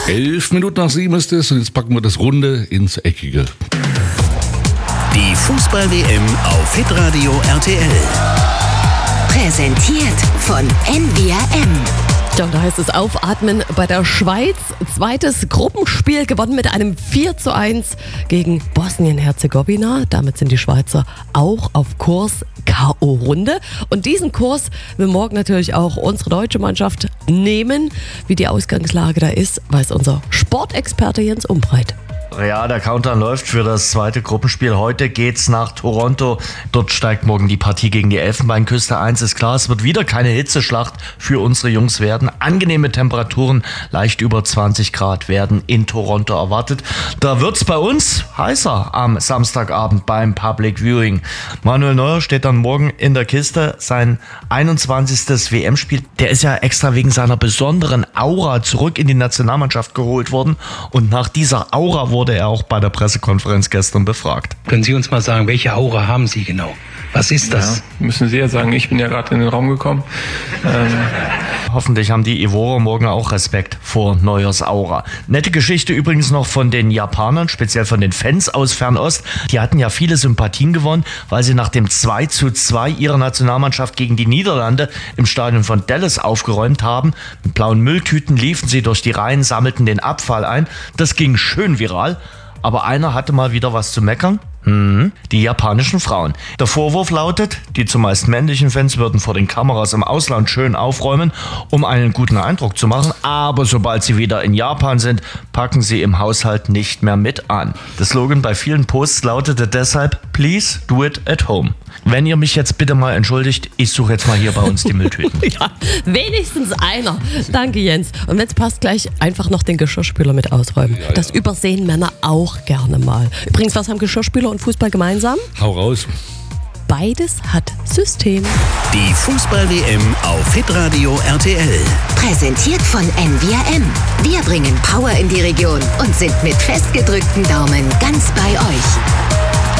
11 Minuten nach 7 ist es und jetzt packen wir das Runde ins Eckige. Die Fußball-WM auf Hitradio RTL. Präsentiert von NWM. Ja, und da heißt es aufatmen bei der Schweiz. Zweites Gruppenspiel gewonnen mit einem 4:1 gegen Bosnien-Herzegowina. Damit sind die Schweizer auch auf Kurs K.O.-Runde. Und diesen Kurs will morgen natürlich auch unsere deutsche Mannschaft nehmen. Wie die Ausgangslage da ist, weiß unser Sportexperte Jens Umbreit. Ja, der Countdown läuft für das zweite Gruppenspiel. Heute geht's nach Toronto. Dort steigt morgen die Partie gegen die Elfenbeinküste. Eins ist klar, es wird wieder keine Hitzeschlacht für unsere Jungs werden. Angenehme Temperaturen, leicht über 20 Grad werden in Toronto erwartet. Da wird's bei uns heißer am Samstagabend beim Public Viewing. Manuel Neuer steht dann morgen in der Kiste. Sein 21. WM-Spiel. Der ist ja extra wegen seiner besonderen Aura zurück in die Nationalmannschaft geholt worden. Und nach dieser Aura wurde er auch bei der Pressekonferenz gestern befragt. Können Sie uns mal sagen, welche Aura haben Sie genau? Was ist das? Ja, müssen Sie ja sagen, ich bin ja gerade in den Raum gekommen. Hoffentlich haben die Ivorer morgen auch Respekt vor Neuers Aura. Nette Geschichte übrigens noch von den Japanern, speziell von den Fans aus Fernost. Die hatten ja viele Sympathien gewonnen, weil sie nach dem 2:2 ihrer Nationalmannschaft gegen die Niederlande im Stadion von Dallas aufgeräumt haben. Mit blauen Mülltüten liefen sie durch die Reihen, sammelten den Abfall ein. Das ging schön viral. Aber einer hatte mal wieder was zu meckern. Die japanischen Frauen. Der Vorwurf lautet, die zumeist männlichen Fans würden vor den Kameras im Ausland schön aufräumen, um einen guten Eindruck zu machen. Aber sobald sie wieder in Japan sind, packen sie im Haushalt nicht mehr mit an. Der Slogan bei vielen Posts lautete deshalb, please do it at home. Wenn ihr mich jetzt bitte mal entschuldigt, ich suche jetzt mal hier bei uns die Mülltüten. Ja, wenigstens einer. Danke, Jens. Und wenn es passt, gleich einfach noch den Geschirrspüler mit ausräumen. Ja. Das übersehen Männer auch gerne mal. Übrigens, was haben Geschirrspüler und Fußball gemeinsam? Hau raus. Beides hat System. Die Fußball-WM auf Hitradio RTL. Präsentiert von NWM. Wir bringen Power in die Region und sind mit festgedrückten Daumen ganz bei euch.